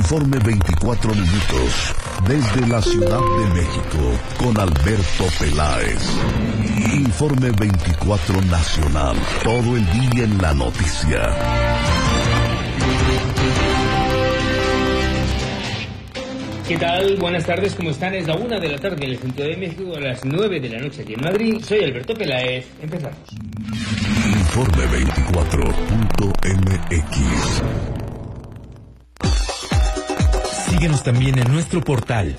Informe 24 minutos, desde la Ciudad de México, con Alberto Peláez. Informe 24 nacional, todo el día en la noticia. ¿Qué tal? Buenas tardes, ¿cómo están? Es la 1 de la tarde en el centro de México, a las 9 de la noche aquí en Madrid. Soy Alberto Peláez. Empezamos. Informe 24.mx. Síguenos también en nuestro portal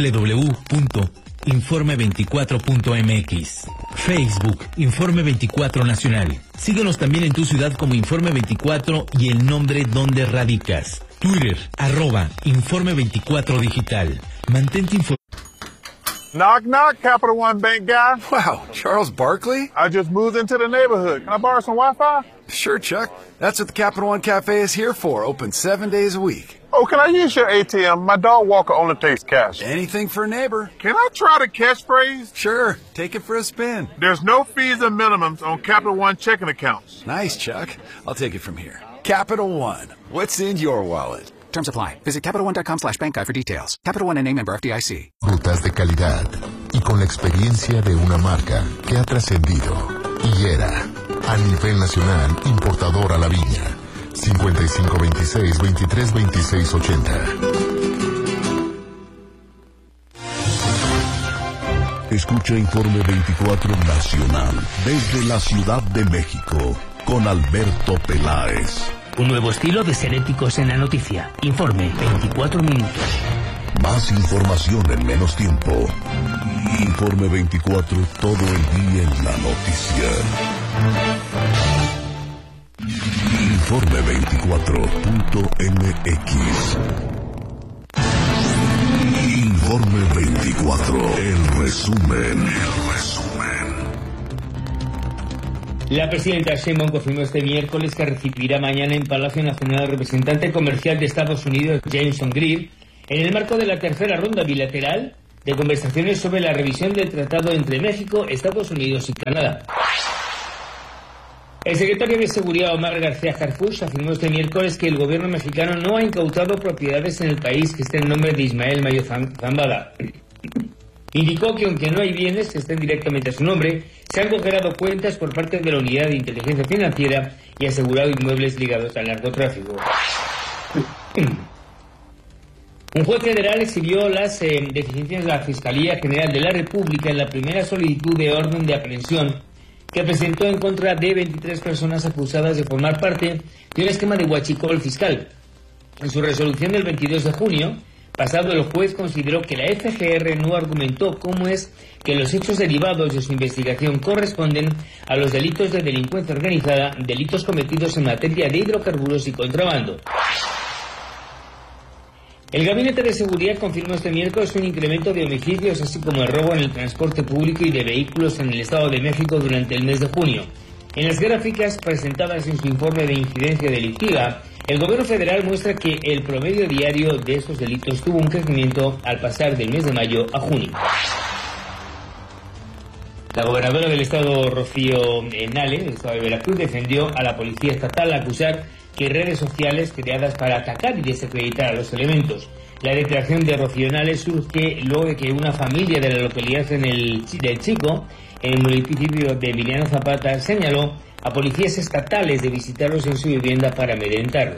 www.informe24.mx. Facebook, Informe 24 Nacional. Síguenos también en tu ciudad como Informe 24 y el nombre donde radicas. Twitter, @Informe 24 Digital. Mantente informado. Knock, knock, Capital One Bank guy. Wow, Charles Barkley? I just moved into the neighborhood. Can I borrow some Wi-Fi? Sure, Chuck. That's what the Capital One Cafe is here for, open 7 days a week. Oh, can I use your ATM? My dog walker only takes cash. Anything for a neighbor. Can I try the catchphrase? Sure, take it for a spin. There's no fees and minimums on Capital One checking accounts. Nice, Chuck. I'll take it from here. Capital One. What's in your wallet? Terms apply. Visit CapitalOne.com/bankguide for details. Capital One NA, member FDIC. Rutas de calidad y con la experiencia de una marca que ha trascendido y era a nivel nacional importadora La Viña. 5526-232680. Escucha Informe 24 Nacional desde la Ciudad de México con Alberto Peláez. Un nuevo estilo de ser éticos en la noticia. Informe 24 minutos. Más información en menos tiempo. Informe 24, todo el día en la noticia. Informe 24.mx. Informe 24, el resumen. La presidenta Sheinbaum confirmó este miércoles que recibirá mañana en Palacio Nacional al representante comercial de Estados Unidos, Jameson Greer, en el marco de la tercera ronda bilateral de conversaciones sobre la revisión del tratado entre México, Estados Unidos y Canadá. El secretario de Seguridad, Omar García Harfuch, afirmó este miércoles que el gobierno mexicano no ha incautado propiedades en el país que estén en nombre de Ismael Mayo Zambada. Indicó que aunque no hay bienes que estén directamente a su nombre, se han congelado cuentas por parte de la Unidad de Inteligencia Financiera y asegurado inmuebles ligados al narcotráfico. Un juez federal exhibió las deficiencias de la Fiscalía General de la República en la primera solicitud de orden de aprehensión que presentó en contra de 23 personas acusadas de formar parte de un esquema de huachicol fiscal. En su resolución del 22 de junio pasado, el juez consideró que la FGR no argumentó cómo es que los hechos derivados de su investigación corresponden a los delitos de delincuencia organizada, delitos cometidos en materia de hidrocarburos y contrabando. El Gabinete de Seguridad confirmó este miércoles un incremento de homicidios, así como el robo en el transporte público y de vehículos en el Estado de México durante el mes de junio. En las gráficas presentadas en su informe de incidencia delictiva, el gobierno federal muestra que el promedio diario de estos delitos tuvo un crecimiento al pasar del mes de mayo a junio. La gobernadora del estado, Rocío Nale, del estado de Veracruz, defendió a la policía estatal al acusar que redes sociales creadas para atacar y desacreditar a los elementos. La declaración de Rocío Nale surge luego de que una familia de la localidad del Chico, en el municipio de Emiliano Zapata, señaló a policías estatales de visitarlos en su vivienda para amedrentarlos.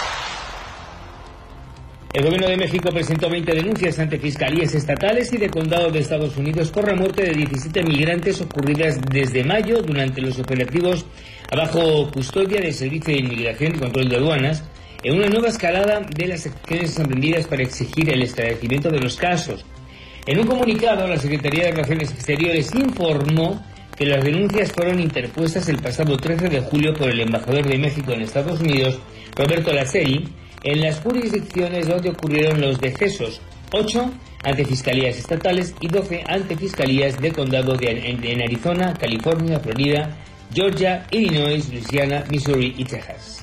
El gobierno de México presentó 20 denuncias ante fiscalías estatales y de condado de Estados Unidos por la muerte de 17 migrantes ocurridas desde mayo durante los operativos bajo custodia del Servicio de Inmigración y Control de Aduanas, en una nueva escalada de las acciones emprendidas para exigir el esclarecimiento de los casos. En un comunicado, la Secretaría de Relaciones Exteriores informó que las denuncias fueron interpuestas el pasado 13 de julio por el embajador de México en Estados Unidos, Roberto Laceri, en las jurisdicciones donde ocurrieron los decesos, 8 ante fiscalías estatales y 12 ante fiscalías de condado en Arizona, California, Florida, Georgia, Illinois, Luisiana, Missouri y Texas.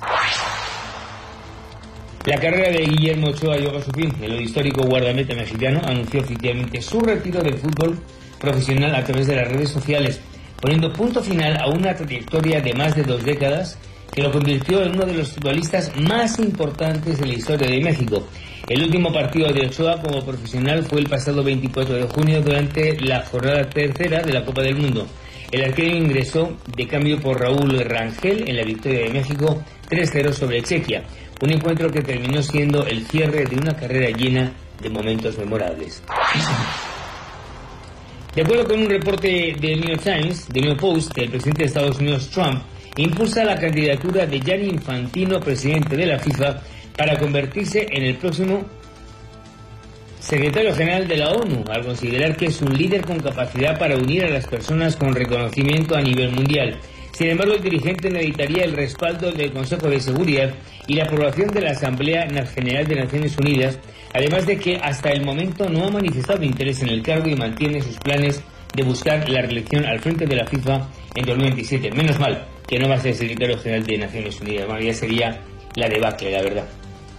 La carrera de Guillermo Ochoa llegó a su fin. El histórico guardameta mexicano anunció oficialmente su retiro del fútbol profesional a través de las redes sociales, poniendo punto final a una trayectoria de más de 2 décadas que lo convirtió en uno de los futbolistas más importantes de la historia de México. El último partido de Ochoa como profesional fue el pasado 24 de junio durante la jornada tercera de la Copa del Mundo. El arquero ingresó de cambio por Raúl Rangel en la victoria de México 3-0 sobre Chequia, un encuentro que terminó siendo el cierre de una carrera llena de momentos memorables. De acuerdo con un reporte del New York Post, el presidente de Estados Unidos, Trump, impulsa la candidatura de Gianni Infantino, presidente de la FIFA, para convertirse en el próximo secretario general de la ONU, al considerar que es un líder con capacidad para unir a las personas con reconocimiento a nivel mundial. Sin embargo, el dirigente necesitaría el respaldo del Consejo de Seguridad y la aprobación de la Asamblea General de Naciones Unidas, además de que hasta el momento no ha manifestado interés en el cargo y mantiene sus planes de buscar la reelección al frente de la FIFA en 2027. Menos mal que no va a ser secretario general de Naciones Unidas, ya sería la debacle, la verdad.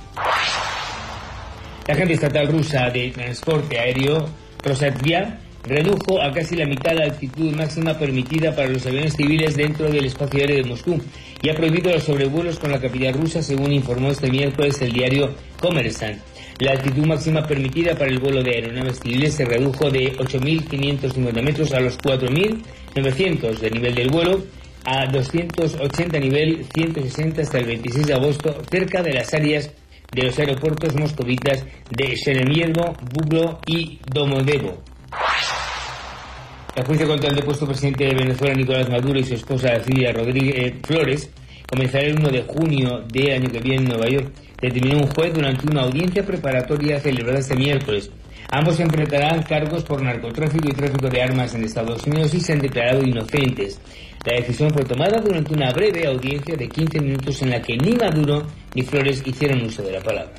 La agencia estatal rusa de transporte aéreo, Rosaviar, redujo a casi la mitad la altitud máxima permitida para los aviones civiles dentro del espacio aéreo de Moscú y ha prohibido los sobrevuelos con la capital rusa, según informó este miércoles el diario Kommersant. La altitud máxima permitida para el vuelo de aeronaves civiles se redujo de 8.550 metros a los 4.900 de nivel del vuelo, a 280 nivel 160 hasta el 26 de agosto, cerca de las áreas de los aeropuertos moscovitas de Sheremetyevo, Buglo y Domodedovo. El juicio contra el depuesto presidente de Venezuela, Nicolás Maduro, y su esposa, Cilia Rodríguez Flores, comenzará el 1 de junio del año que viene en Nueva York, determinó un juez durante una audiencia preparatoria celebrada este miércoles. Ambos enfrentarán cargos por narcotráfico y tráfico de armas en Estados Unidos y se han declarado inocentes. La decisión fue tomada durante una breve audiencia de 15 minutos en la que ni Maduro ni Flores hicieron uso de la palabra.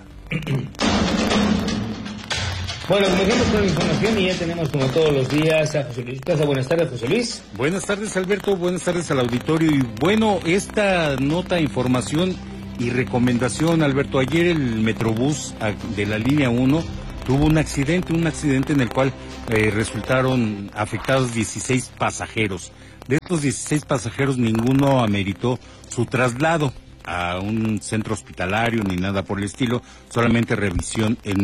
Bueno, comenzamos con la información y ya tenemos como todos los días a José Luis Plaza. Buenas tardes, José Luis. Buenas tardes, Alberto. Buenas tardes al auditorio. Y bueno, esta nota, información y recomendación, Alberto. Ayer el Metrobús de la línea 1 tuvo un accidente en el cual resultaron afectados 16 pasajeros. De estos 16 pasajeros, ninguno ameritó su traslado a un centro hospitalario ni nada por el estilo, solamente revisión en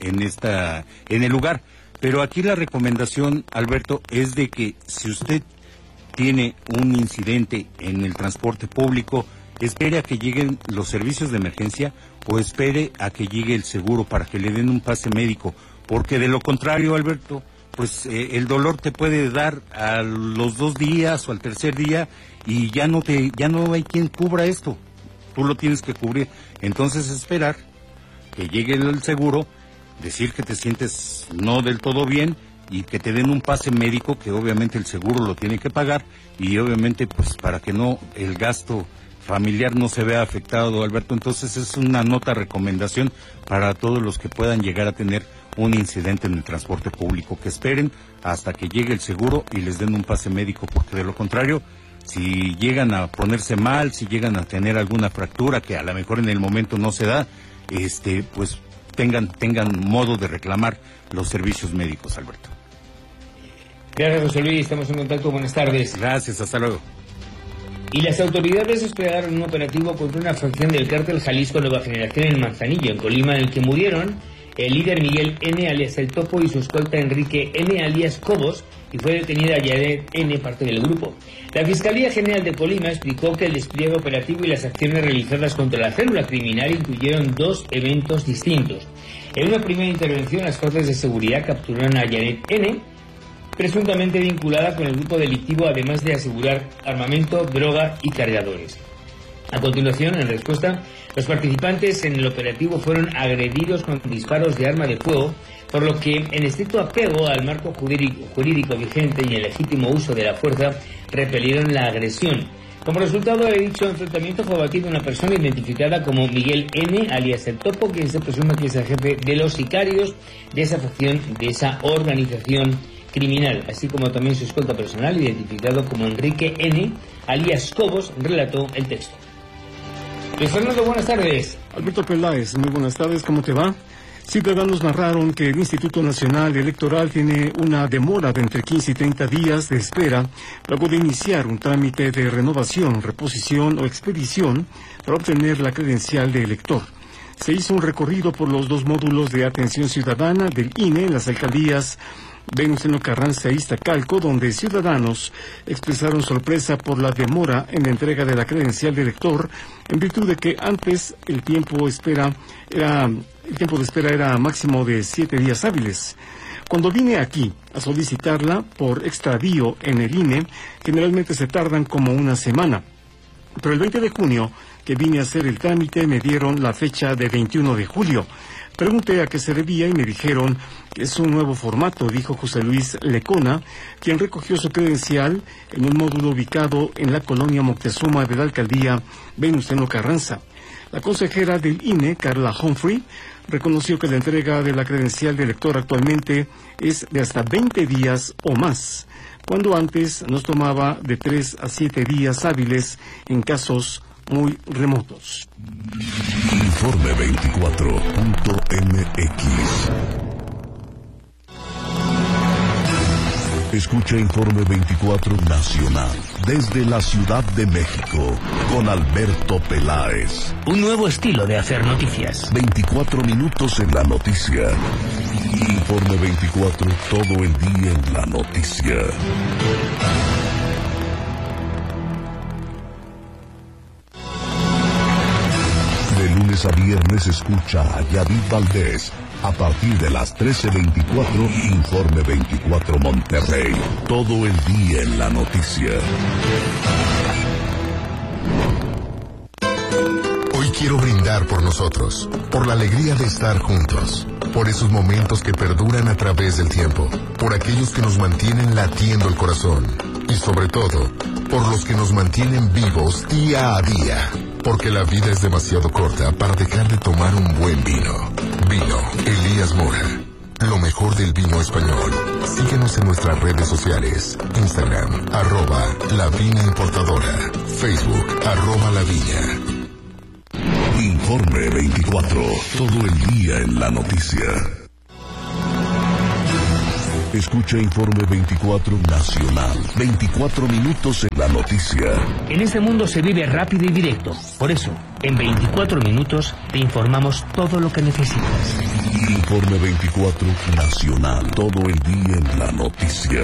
el lugar. Pero aquí la recomendación, Alberto, es de que si usted tiene un incidente en el transporte público, espere a que lleguen los servicios de emergencia o espere a que llegue el seguro para que le den un pase médico, porque de lo contrario, Alberto, pues el dolor te puede dar a los 2 días o al tercer día y ya no hay quien cubra esto. Tú lo tienes que cubrir. Entonces esperar que llegue el seguro, decir que te sientes no del todo bien y que te den un pase médico, que obviamente el seguro lo tiene que pagar, y obviamente pues para que no el gasto familiar no se vea afectado, Alberto. Entonces es una nota recomendación para todos los que puedan llegar a tener un incidente en el transporte público, que esperen hasta que llegue el seguro y les den un pase médico, porque de lo contrario, si llegan a ponerse mal, si llegan a tener alguna fractura que a lo mejor en el momento no se da, pues tengan modo de reclamar los servicios médicos, Alberto. Gracias, José Luis. Estamos en contacto. Buenas tardes. Gracias, hasta luego. Y las autoridades desplegaron un operativo contra una facción del cártel Jalisco Nueva Generación en Manzanillo, en Colima, en el que murieron el líder Miguel N. alias El Topo y su escolta Enrique N. alias Cobos, y fue detenida Yaret N., parte del grupo. La Fiscalía General de Colima explicó que el despliegue operativo y las acciones realizadas contra la célula criminal incluyeron 2 eventos distintos. En una primera intervención, las fuerzas de seguridad capturaron a Yaret N., presuntamente vinculada con el grupo delictivo, además de asegurar armamento, droga y cargadores. A continuación, en respuesta, los participantes en el operativo fueron agredidos con disparos de arma de fuego, por lo que, en estricto apego al marco jurídico vigente y el legítimo uso de la fuerza, repelieron la agresión. Como resultado de dicho enfrentamiento fue abatida una persona identificada como Miguel N., alias El Topo, quien se presume que es el jefe de los sicarios de esa facción, de esa organización criminal, así como también su escolta personal, identificado como Enrique N., alias Cobos, relató el texto. Luis Fernando, buenas tardes. Alberto Peláez, muy buenas tardes, ¿cómo te va? Ciudadanos narraron que el Instituto Nacional Electoral tiene una demora de entre 15 y 30 días de espera luego de iniciar un trámite de renovación, reposición o expedición para obtener la credencial de elector. Se hizo un recorrido por los 2 módulos de atención ciudadana del INE en las alcaldías Venustiano Carranza e Iztacalco, donde ciudadanos expresaron sorpresa por la demora en la entrega de la credencial de elector, en virtud de que antes el tiempo de espera era máximo de 7 días hábiles. Cuando vine aquí a solicitarla por extravío en el INE, generalmente se tardan como una semana. Pero el 20 de junio, que vine a hacer el trámite, me dieron la fecha de 21 de julio. Pregunté a qué se debía y me dijeron que es un nuevo formato, dijo José Luis Lecona, quien recogió su credencial en un módulo ubicado en la colonia Moctezuma de la alcaldía Venustiano Carranza. La consejera del INE, Carla Humphrey, reconoció que la entrega de la credencial de elector actualmente es de hasta 20 días o más, cuando antes nos tomaba de 3 a 7 días hábiles en casos muy remotos. Informe 24.mx. Escucha Informe 24 Nacional desde la Ciudad de México con Alberto Peláez. Un nuevo estilo de hacer noticias. 24 minutos en la noticia. Informe 24, todo el día en la noticia. De lunes a viernes escucha a Yadid Valdés. A partir de las 13:24, Informe 24 Monterrey. Todo el día en la noticia. Hoy quiero brindar por nosotros, por la alegría de estar juntos, por esos momentos que perduran a través del tiempo, por aquellos que nos mantienen latiendo el corazón y sobre todo, por los que nos mantienen vivos día a día. Porque la vida es demasiado corta para dejar de tomar un buen vino. Vino Elías Mora. Lo mejor del vino español. Síguenos en nuestras redes sociales. Instagram, @La Viña Importadora. Facebook, @La Viña. Informe 24. Todo el día en la noticia. Escucha Informe 24 Nacional. 24 minutos en la noticia. En este mundo se vive rápido y directo. Por eso, en 24 minutos te informamos todo lo que necesitas. Informe 24 Nacional. Todo el día en la noticia.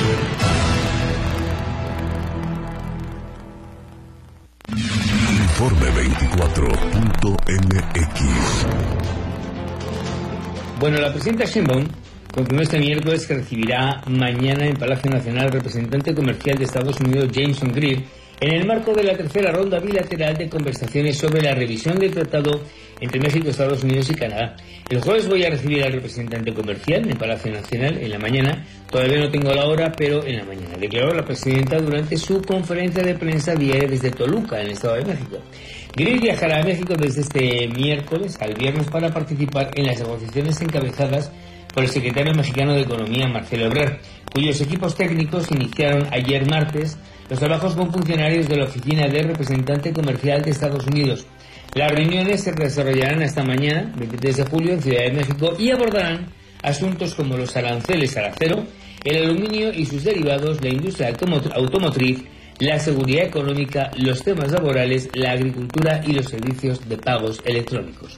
Informe 24.mx. Bueno, la presidenta Sheinbaum confirmó este miércoles que recibirá mañana en Palacio Nacional al representante comercial de Estados Unidos, Jameson Greer, en el marco de la tercera ronda bilateral de conversaciones sobre la revisión del tratado entre México, Estados Unidos y Canadá. El jueves voy a recibir al representante comercial en el Palacio Nacional en la mañana. Todavía no tengo la hora, pero en la mañana, declaró la presidenta durante su conferencia de prensa diaria desde Toluca, en el Estado de México. Greer viajará a México desde este miércoles al viernes para participar en las negociaciones encabezadas por el secretario mexicano de Economía, Marcelo Ebrard, cuyos equipos técnicos iniciaron ayer martes los trabajos con funcionarios de la Oficina de Representante Comercial de Estados Unidos. Las reuniones se desarrollarán esta mañana, 23 de julio, en Ciudad de México, y abordarán asuntos como los aranceles al acero, el aluminio y sus derivados, la industria automotriz, la seguridad económica, los temas laborales, la agricultura y los servicios de pagos electrónicos.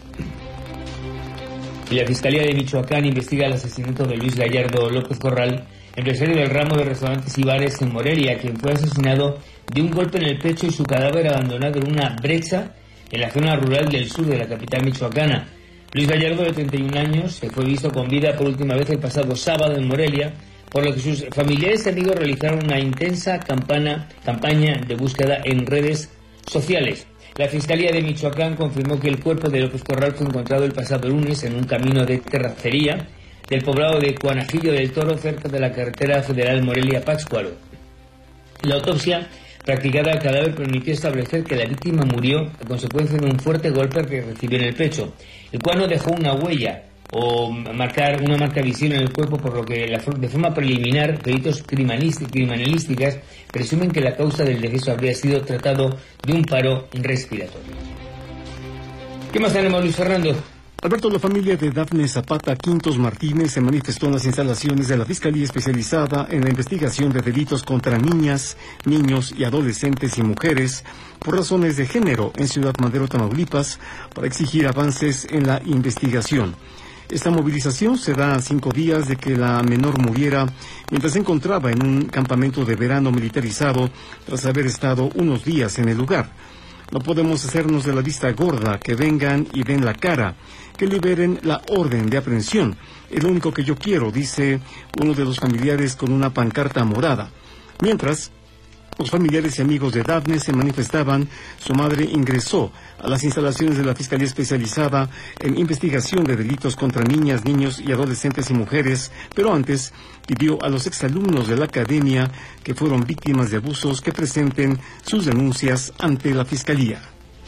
Y la Fiscalía de Michoacán investiga el asesinato de Luis Gallardo López Corral, empresario del ramo de restaurantes y bares en Morelia, quien fue asesinado de un golpe en el pecho y su cadáver abandonado en una brecha en la zona rural del sur de la capital michoacana. Luis Gallardo, de 31 años, se fue visto con vida por última vez el pasado sábado en Morelia, por lo que sus familiares y amigos realizaron una intensa campaña de búsqueda en redes sociales. La Fiscalía de Michoacán confirmó que el cuerpo de López Corral fue encontrado el pasado lunes en un camino de terracería del poblado de Cuanajillo del Toro, cerca de la carretera federal Morelia-Pátzcuaro. La autopsia practicada al cadáver permitió establecer que la víctima murió a consecuencia de un fuerte golpe que recibió en el pecho, el cual no dejó una huella o una marca visible en el cuerpo, por lo que de forma preliminar peritos criminalísticas presumen que la causa del deceso habría sido tratado de un paro respiratorio. ¿Qué más tenemos, Luis Fernando? Alberto, la familia de Dafne Zapata Quintos Martínez se manifestó en las instalaciones de la Fiscalía Especializada en la Investigación de Delitos contra Niñas, Niños y Adolescentes y Mujeres por razones de género en Ciudad Madero, Tamaulipas, para exigir avances en la investigación. Esta movilización se da a 5 días de que la menor muriera mientras se encontraba en un campamento de verano militarizado tras haber estado unos días en el lugar. No podemos hacernos de la vista gorda, que vengan y den la cara, que liberen la orden de aprehensión. Es lo único que yo quiero, dice uno de los familiares con una pancarta morada. Mientras, los familiares y amigos de Dafne se manifestaban, su madre ingresó a las instalaciones de la Fiscalía Especializada en Investigación de Delitos contra Niñas, Niños y Adolescentes y Mujeres, pero antes pidió a los exalumnos de la academia que fueron víctimas de abusos que presenten sus denuncias ante la Fiscalía.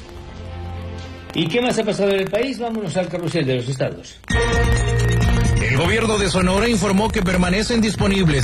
¿Y qué más ha pasado en el país? Vámonos al carrusel de los estados. El gobierno de Sonora informó que permanecen disponibles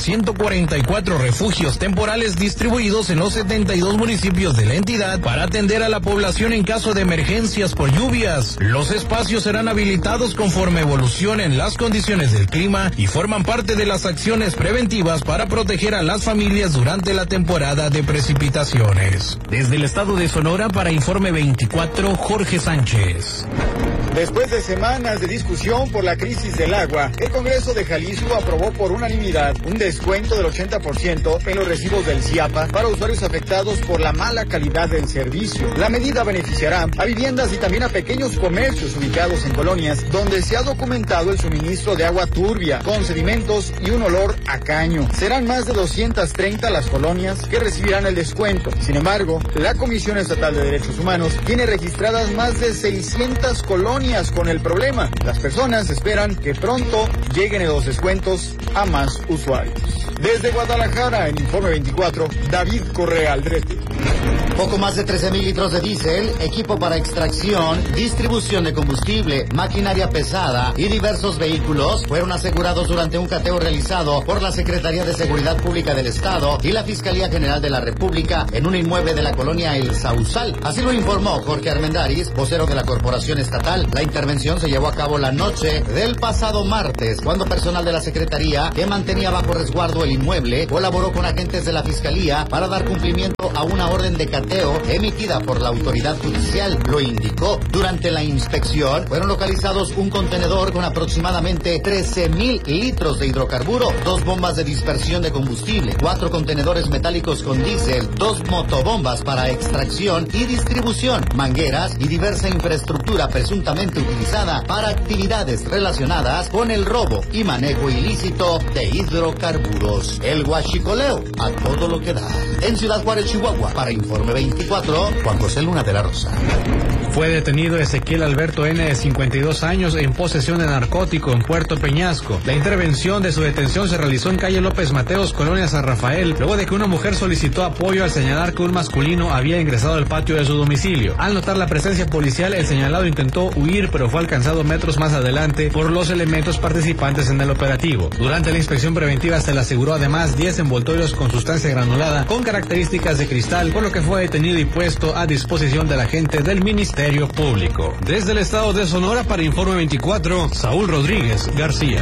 144 refugios temporales distribuidos en los 72 municipios de la entidad para atender a la población en caso de emergencias por lluvias. Los espacios serán habilitados conforme evolucionen las condiciones del clima y forman parte de las acciones preventivas para proteger a las familias durante la temporada de precipitaciones. Desde el estado de Sonora, para Informe 24, Jorge Sánchez. Después de semanas de discusión por la crisis del agua, el Congreso de Jalisco aprobó por unanimidad un descuento del 80% en los recibos del CIAPA para usuarios afectados por la mala calidad del servicio. La medida beneficiará a viviendas y también a pequeños comercios ubicados en colonias donde se ha documentado el suministro de agua turbia, con sedimentos y un olor a caño. Serán más de 230 las colonias que recibirán el descuento. Sin embargo, la Comisión Estatal de Derechos Humanos tiene registradas más de 600 colonias con el problema. Las personas esperan que pronto lleguen los descuentos a más usuarios. Desde Guadalajara, en Informe 24, David Correa Aldrete. Poco más de 13.000 litros de diésel, equipo para extracción, distribución de combustible, maquinaria pesada y diversos vehículos fueron asegurados durante un cateo realizado por la Secretaría de Seguridad Pública del Estado y la Fiscalía General de la República en un inmueble de la colonia El Sausal. Así lo informó Jorge Armendáriz, vocero de la Corporación Estatal. La intervención se llevó a cabo la noche del pasado martes, cuando personal de la Secretaría, que mantenía bajo resguardo el inmueble, colaboró con agentes de la Fiscalía para dar cumplimiento a una orden de cateo emitida por la autoridad judicial. Lo indicó. Durante la inspección fueron localizados un contenedor con aproximadamente 13.000 litros de hidrocarburo, 2 bombas de dispersión de combustible, 4 contenedores metálicos con diésel, 2 motobombas para extracción y distribución, mangueras y diversa infraestructura presuntamente utilizada para actividades relacionadas con el robo y manejo ilícito de hidrocarburos. El huachicoleo a todo lo que da. En Ciudad Juárez, Chihuahua, para Informe 24, Juan José Luna de la Rosa. Fue detenido Ezequiel Alberto N., de 52 años, en posesión de narcótico en Puerto Peñasco. La intervención de su detención se realizó en calle López Mateos, colonia San Rafael, luego de que una mujer solicitó apoyo al señalar que un masculino había ingresado al patio de su domicilio. Al notar la presencia policial, el señalado intentó huir, pero fue alcanzado metros más adelante por los elementos participantes en el operativo. Durante la inspección preventiva se le aseguró además 10 envoltorios con sustancia granulada con características de cristal, por lo que fue detenido y puesto a disposición de la gente del Ministerio Público. Desde el estado de Sonora, para Informe 24, Saúl Rodríguez García.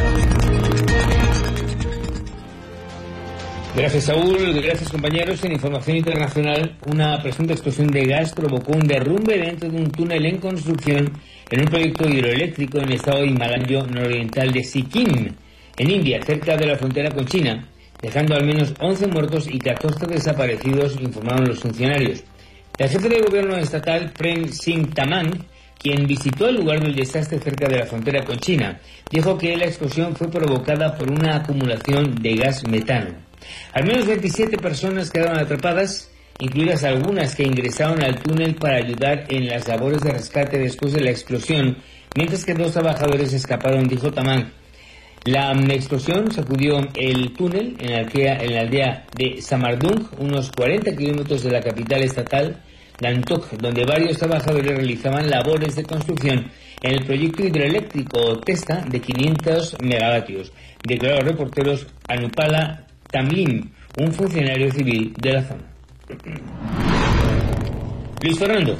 Gracias, Saúl. Gracias, compañeros. En información internacional, una presunta explosión de gas provocó un derrumbe dentro de un túnel en construcción en un proyecto hidroeléctrico en el estado himalayo nororiental de Sikkim, en India, cerca de la frontera con China, dejando al menos 11 muertos y 14 desaparecidos, informaron los funcionarios. El jefe de gobierno estatal, Prem Singh Taman, quien visitó el lugar del desastre cerca de la frontera con China, dijo que la explosión fue provocada por una acumulación de gas metano. Al menos 27 personas quedaron atrapadas, incluidas algunas que ingresaron al túnel para ayudar en las labores de rescate después de la explosión, mientras que 2 trabajadores escaparon, dijo Taman. La explosión sacudió el túnel en la aldea de Samardung, unos 40 kilómetros de la capital estatal, Gangtok, donde varios trabajadores realizaban labores de construcción en el proyecto hidroeléctrico Testa de 500 megavatios, declaró a reporteros Anupala Tamlim, un funcionario civil de la zona. Luis Fernando.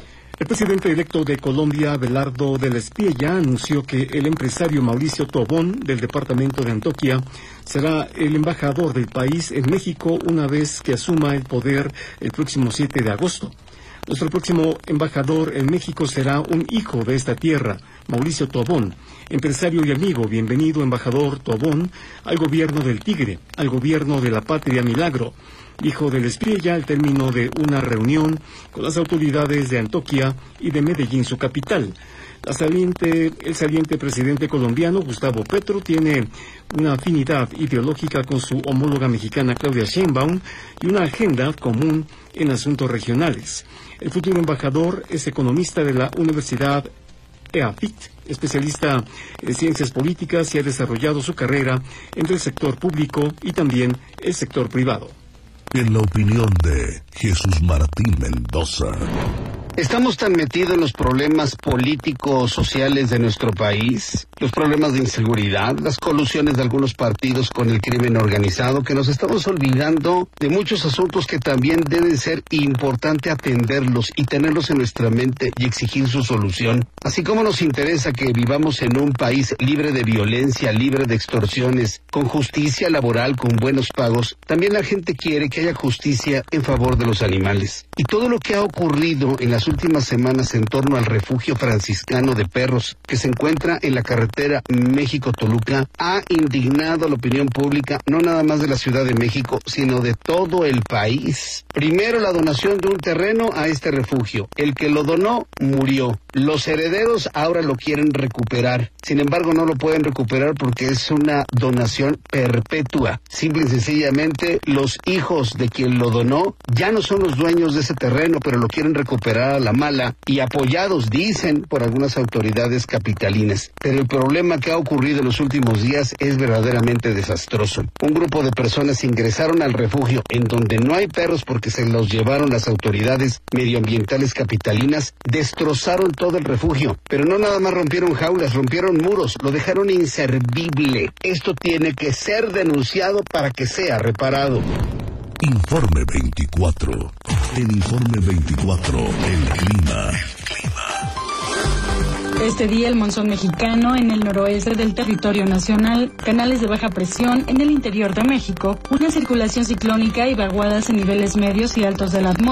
El presidente electo de Colombia, Abelardo de la Espriella, anunció que el empresario Mauricio Tobón, del departamento de Antioquia, será el embajador del país en México una vez que asuma el poder el próximo 7 de agosto. Nuestro próximo embajador en México será un hijo de esta tierra, Mauricio Tobón, empresario y amigo. Bienvenido, embajador Tobón, al gobierno del Tigre, al gobierno de la Patria Milagro, dijo de la Espriella al término de una reunión con las autoridades de Antioquia y de Medellín, su capital. El saliente presidente colombiano, Gustavo Petro, tiene una afinidad ideológica con su homóloga mexicana, Claudia Sheinbaum, y una agenda común en asuntos regionales. El futuro embajador es economista de la Universidad EAFIT, especialista en ciencias políticas, y ha desarrollado su carrera entre el sector público y también el sector privado. En la opinión de Jesús Martín Mendoza. Estamos tan metidos en los problemas políticos, sociales de nuestro país, los problemas de inseguridad, las colusiones de algunos partidos con el crimen organizado, que nos estamos olvidando de muchos asuntos que también deben ser importante atenderlos y tenerlos en nuestra mente y exigir su solución. Así como nos interesa que vivamos en un país libre de violencia, libre de extorsiones, con justicia laboral, con buenos pagos, también la gente quiere que haya justicia en favor de los animales. Y todo lo que ha ocurrido en las últimas semanas en torno al refugio franciscano de perros que se encuentra en la carretera México-Toluca ha indignado a la opinión pública, no nada más de la Ciudad de México, sino de todo el país. Primero, la donación de un terreno a este refugio. El que lo donó murió. Los herederos ahora lo quieren recuperar. Sin embargo, no lo pueden recuperar porque es una donación perpetua. Simple y sencillamente, los hijos de quien lo donó ya no son los dueños de ese terreno, pero lo quieren recuperar a la mala y apoyados, dicen, por algunas autoridades capitalinas. Pero el problema que ha ocurrido en los últimos días es verdaderamente desastroso. Un grupo de personas ingresaron al refugio en donde no hay perros porque se los llevaron las autoridades medioambientales capitalinas, destrozaron todo el refugio, pero no nada más rompieron jaulas, rompieron muros, lo dejaron inservible. Esto tiene que ser denunciado para que sea reparado. Informe 24. En Informe 24, el clima. Este día el monzón mexicano en el noroeste del territorio nacional, canales de baja presión en el interior de México, una circulación ciclónica y vaguadas en niveles medios y altos de la atmósfera.